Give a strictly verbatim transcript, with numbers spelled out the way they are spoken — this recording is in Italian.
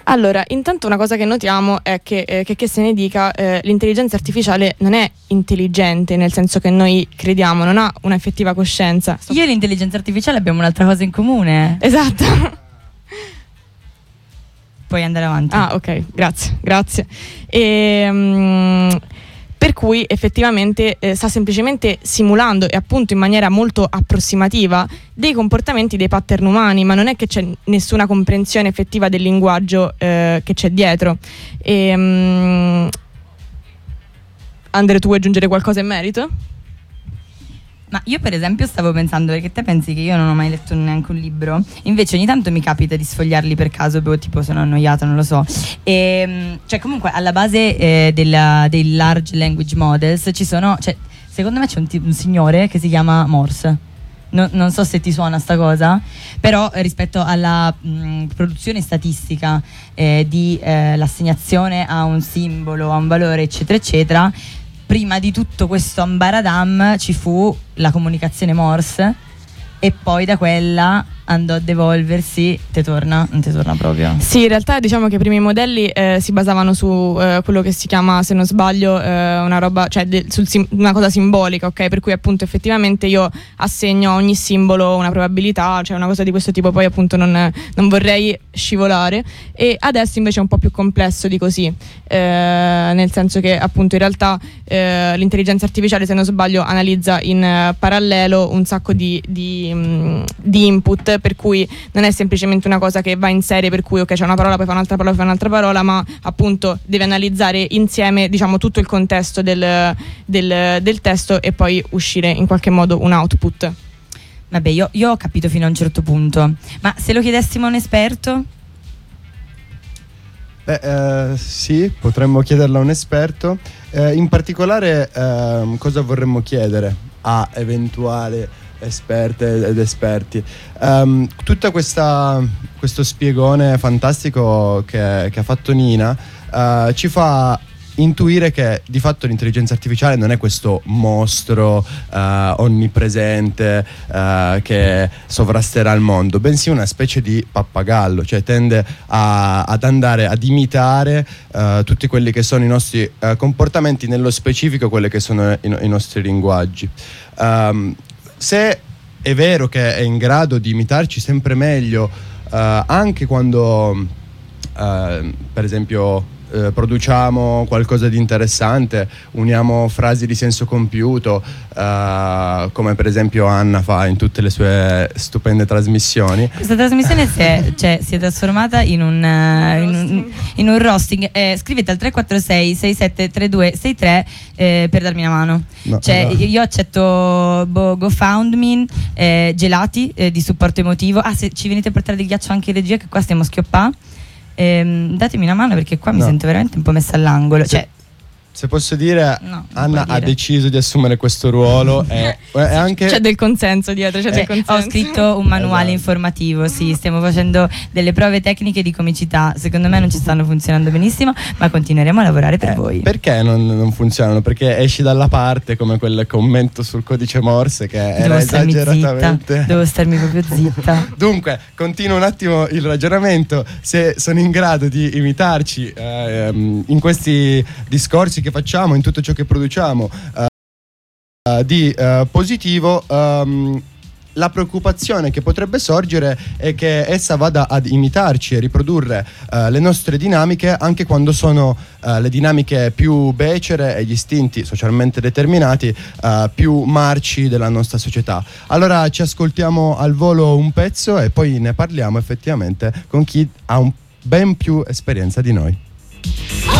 Allora, intanto una cosa che notiamo è che, eh, che, che se ne dica, eh, l'intelligenza artificiale non è intelligente nel senso che noi crediamo, non ha una effettiva coscienza. Io e l'intelligenza artificiale abbiamo un'altra cosa in comune. Esatto. Puoi andare avanti. Ah, ok, grazie, grazie. E, um, per cui effettivamente eh, sta semplicemente simulando, e appunto in maniera molto approssimativa, dei comportamenti, dei pattern umani, ma non è che c'è nessuna comprensione effettiva del linguaggio eh, che c'è dietro. E, um, Andre, tu vuoi aggiungere qualcosa in merito? Ma io per esempio stavo pensando, perché te pensi che io non ho mai letto neanche un libro, invece ogni tanto mi capita di sfogliarli per caso, tipo sono annoiata, non lo so. E, cioè comunque alla base eh, della, dei large language models ci sono, cioè, secondo me c'è un, t- un signore che si chiama Morse. No, non so se ti suona sta cosa, però eh, rispetto alla mh, produzione statistica eh, di eh, l'assegnazione a un simbolo, a un valore eccetera eccetera, prima di tutto questo ambaradam ci fu la comunicazione Morse e poi da quella andò ad evolversi. Te torna? Non te torna proprio? Sì, in realtà diciamo che i primi modelli eh, si basavano su eh, quello che si chiama, se non sbaglio, eh, una roba, cioè de, sul sim- una cosa simbolica, ok? Per cui appunto effettivamente io assegno a ogni simbolo una probabilità, cioè una cosa di questo tipo, poi appunto non, non vorrei scivolare. E adesso invece è un po' più complesso di così, eh, nel senso che appunto in realtà eh, l'intelligenza artificiale, se non sbaglio, analizza in eh, parallelo un sacco di, di, mh, di input, per cui non è semplicemente una cosa che va in serie, per cui ok, c'è una parola, poi fa un'altra parola, poi fa un'altra parola, ma appunto deve analizzare insieme, diciamo, tutto il contesto del, del, del testo e poi uscire in qualche modo un output. Vabbè, io, io ho capito fino a un certo punto, ma se lo chiedessimo a un esperto? Beh, eh, sì, potremmo chiederlo a un esperto. Eh, in particolare eh, cosa vorremmo chiedere a eventuale esperte ed esperti? Um, tutta questa questo spiegone fantastico che, che ha fatto Nina uh, ci fa intuire che di fatto l'intelligenza artificiale non è questo mostro uh, onnipresente uh, che sovrasterà il mondo, bensì una specie di pappagallo, cioè tende a, ad andare ad imitare uh, tutti quelli che sono i nostri uh, comportamenti, nello specifico quelli che sono i, i nostri linguaggi. Um, Se è vero che è in grado di imitarci sempre meglio, eh, anche quando, eh, per esempio, eh, produciamo qualcosa di interessante, uniamo frasi di senso compiuto, eh, come per esempio Anna fa in tutte le sue stupende trasmissioni. Questa trasmissione si è, cioè, si è trasformata in un, uh, in un, in un roasting. Eh, scrivete al tre quattro sei sei sette tre due sei tre eh, per darmi una mano. No, cioè, no. Io accetto bo, GoFundMe, eh, gelati eh, di supporto emotivo. Ah, se ci venite a portare del ghiaccio anche in regia, che qua stiamo schioppà. Eh, datemi una mano perché qua no. mi sento veramente un po' messa all'angolo. Se, cioè, se posso dire, no, Anna dire. ha deciso di assumere questo ruolo e, e anche c'è del consenso dietro, c'è eh, del consenso. Ho scritto un manuale esatto. informativo, sì, stiamo facendo delle prove tecniche di comicità, secondo me non ci stanno funzionando benissimo, ma continueremo a lavorare per eh, voi. Perché non, non funzionano? Perché esci dalla parte come quel commento sul codice Morse che devo era starmi esageratamente zitta, devo starmi proprio zitta. Dunque, continuo un attimo il ragionamento. Se sono in grado di imitarci eh, in questi discorsi che facciamo, in tutto ciò che produciamo uh, di uh, positivo, um, la preoccupazione che potrebbe sorgere è che essa vada ad imitarci e riprodurre uh, le nostre dinamiche anche quando sono uh, le dinamiche più becere e gli istinti socialmente determinati uh, più marci della nostra società. Allora ci ascoltiamo al volo un pezzo e poi ne parliamo effettivamente con chi ha un ben più esperienza di noi.